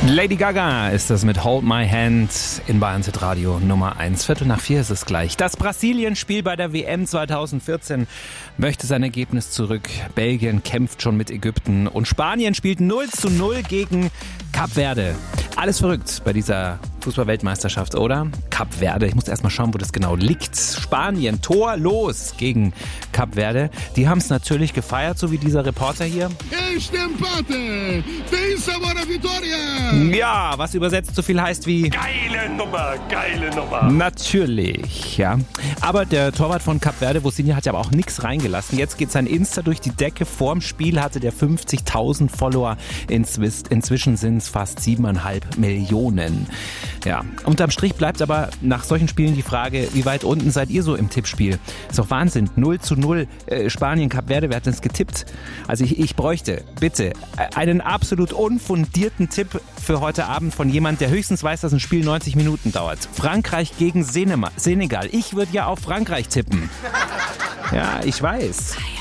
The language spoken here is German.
Lady Gaga ist das mit Hold My Hand in Bayern Hit Radio Nummer 1. 3:15 ist es gleich. Das Brasilien-Spiel bei der WM 2014 möchte sein Ergebnis zurück. Belgien kämpft schon mit Ägypten und Spanien spielt 0:0 gegen Kap Verde. Alles verrückt bei dieser Fußball-Weltmeisterschaft, oder? Kap Verde, ich muss erst mal schauen, wo das genau liegt. Spanien, torlos gegen Kap Verde. Die haben es natürlich gefeiert, so wie dieser Reporter hier. Ja, was übersetzt so viel heißt wie Geile Nummer, geile Nummer. Natürlich, ja. Aber der Torwart von Kap Verde, Vozinha, hat ja aber auch nichts reingelassen. Jetzt geht sein Insta durch die Decke. Vorm Spiel hatte der 50.000 Follower. Inzwischen sind es fast 7,5 Millionen. Ja, unterm Strich bleibt aber nach solchen Spielen die Frage, wie weit unten seid ihr so im Tippspiel? Ist doch Wahnsinn, 0:0 Spanien, Kap Verde, wer hat das getippt? Also ich bräuchte bitte einen absolut unfundierten Tipp für heute Abend von jemand, der höchstens weiß, dass ein Spiel 90 Minuten dauert. Frankreich gegen Senegal. Ich würde ja auf Frankreich tippen. Ja, ich weiß.